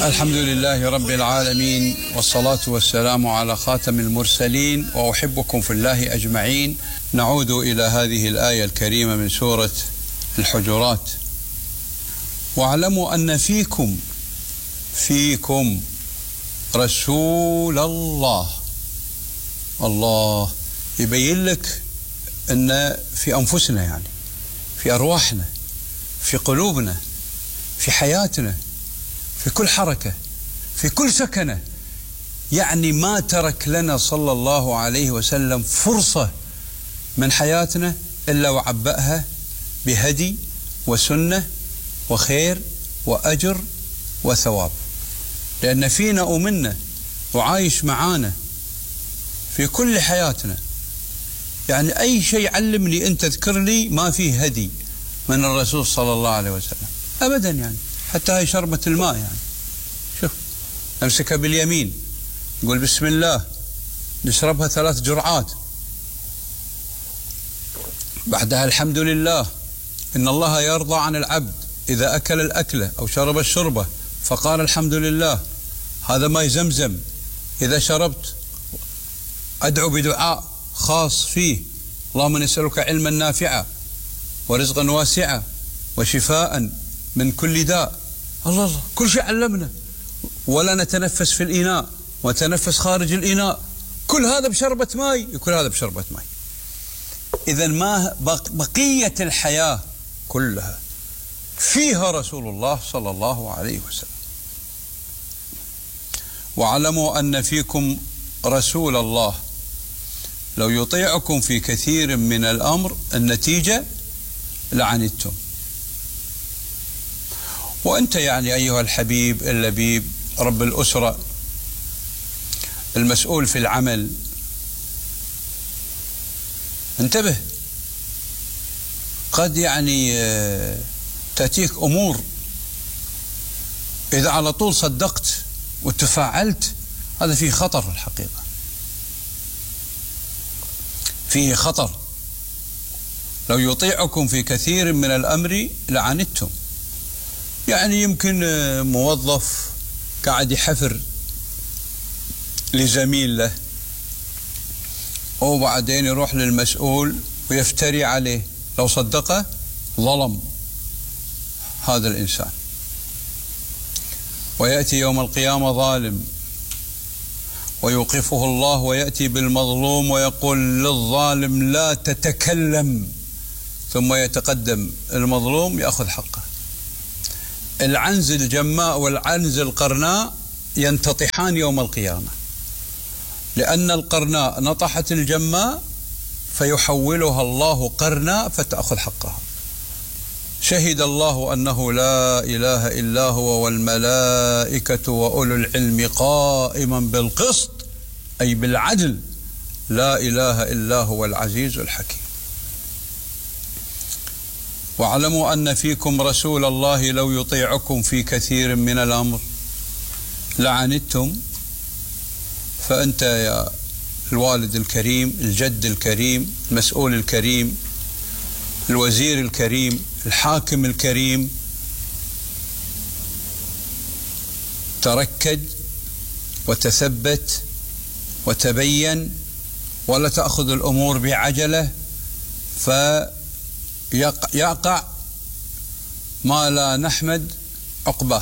الحمد لله رب العالمين، والصلاة والسلام على خاتم المرسلين، وأحبكم في الله أجمعين. نعود إلى هذه الآية الكريمة من سورة الحجرات: واعلموا أن فيكم رسول الله. الله يبين لك أن في أنفسنا، يعني في أرواحنا، في قلوبنا، في حياتنا، في كل حركة، في كل سكنة، يعني ما ترك لنا صلى الله عليه وسلم فرصة من حياتنا إلا وعبأها بهدي وسنة وخير وأجر وثواب، لأن فينا ومنا وعايش معانا في كل حياتنا. يعني أي شيء علمني أنت تذكر لي ما فيه هدي من الرسول صلى الله عليه وسلم أبدا، يعني حتى هاي شربة الماء، يعني شوف نمسكها باليمين نقول بسم الله، نشربها 3 جرعات، بعدها الحمد لله. إن الله يرضى عن العبد إذا أكل الأكلة أو شرب الشربة فقال الحمد لله. هذا ماء زمزم، إذا شربت أدعو بدعاء خاص فيه: اللهم نسألك علما نافعا ورزقا واسعا وشفاء من كل داء. الله كل شيء علمنا، ولا نتنفس في الإناء ونتنفس خارج الإناء، كل هذا بشربة ماء، كل هذا بشربة ماء. إذا ما بقية الحياة كلها فيها رسول الله صلى الله عليه وسلم. واعلموا أن فيكم رسول الله لو يطيعكم في كثير من الأمر النتيجة لعنتم. وأنت يعني أيها الحبيب اللبيب رب الأسرة المسؤول في العمل، انتبه، قد يعني تأتيك أمور إذا على طول صدقت وتفاعلت هذا فيه خطر في الحقيقة، فيه خطر. لو يطيعكم في كثير من الأمر لعنتم. يعني يمكن موظف قاعد يحفر لزميل له وبعدين يروح للمسؤول ويفتري عليه، لو صدقه ظلم هذا الإنسان، ويأتي يوم القيامة ظالم ويوقفه الله ويأتي بالمظلوم ويقول للظالم لا تتكلم، ثم يتقدم المظلوم يأخذ حقه. العنز الجماء والعنز القرناء ينتطحان يوم القيامة، لأن القرناء نطحت الجماء فيحولها الله قرناء فتأخذ حقها. شهد الله أنه لا إله إلا هو والملائكة وأولو العلم قائما بالقسط، أي بالعدل، لا إله إلا هو العزيز الحكيم. واعلموا أن فيكم رسول الله لو يطيعكم في كثير من الأمر لعنتم. فأنت يا الوالد الكريم، الجد الكريم، المسؤول الكريم، الوزير الكريم، الحاكم الكريم، تركد وتثبت وتبين، ولا تأخذ الأمور بعجلة فيقع ما لا نحمد عقباه.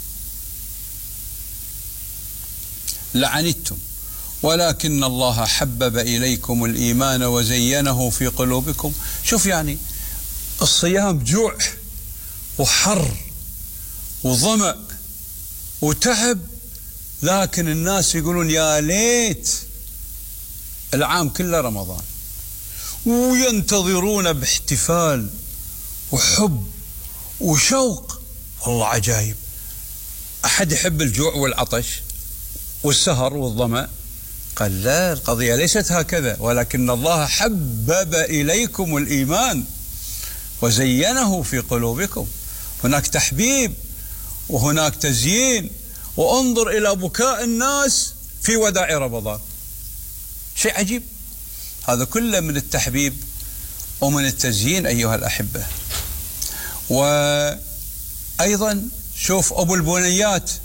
لعنتم ولكن الله حبب إليكم الإيمان وزينه في قلوبكم. شوف يعني الصيام جوع وحر وظمأ وتعب، لكن الناس يقولون يا ليت العام كله رمضان، وينتظرون باحتفال وحب وشوق. والله عجائب. أحد يحب الجوع والعطش والسهر والظمأ؟ قال لا، القضية ليست هكذا، ولكن الله حبب إليكم الإيمان وزينه في قلوبكم. هناك تحبيب وهناك تزيين. وانظر إلى بكاء الناس في وداع رمضان، شيء عجيب. هذا كله من التحبيب ومن التزيين أيها الأحبة. وأيضا شوف أبو البنيات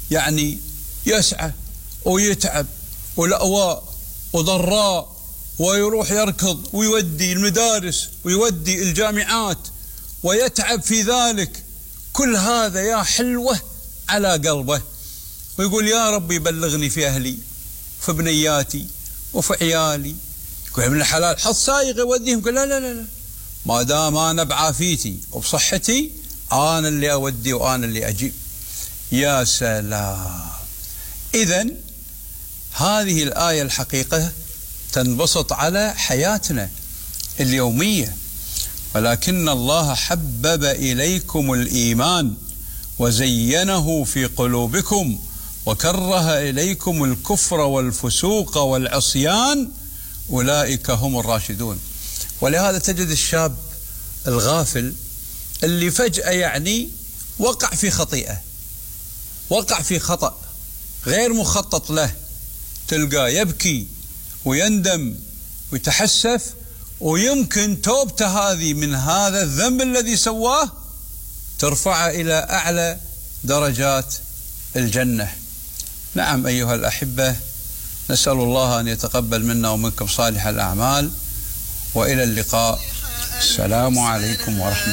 يعني يسعى ويتعب ولأواء وضراء، ويروح يركض ويودي المدارس ويودي الجامعات ويتعب في ذلك، كل هذا يا حلوة على قلبه، ويقول يا ربي بلغني في أهلي في بنياتي وفي عيالي. يقول ابن الحلال حط سايق يوديهم، يقول لا لا لا، ما دام أنا بعافيتي وبصحتي أنا اللي أودي وأنا اللي أجيب. يا سلام. إذن هذه الآية الحقيقة تنبسط على حياتنا اليومية. ولكن الله حبب إليكم الإيمان وزينه في قلوبكم وكره إليكم الكفر والفسوق والعصيان أولئك هم الراشدون. ولهذا تجد الشاب الغافل اللي فجأة يعني وقع في خطيئة، وقع في خطأ غير مخطط له، تلقاه يبكي ويندم ويتحسف، ويمكن توبته هذه من هذا الذنب الذي سواه ترفعه إلى أعلى درجات الجنة. نعم أيها الأحبة، نسأل الله أن يتقبل منا ومنكم صالح الأعمال، وإلى اللقاء. السلام عليكم ورحمة الله.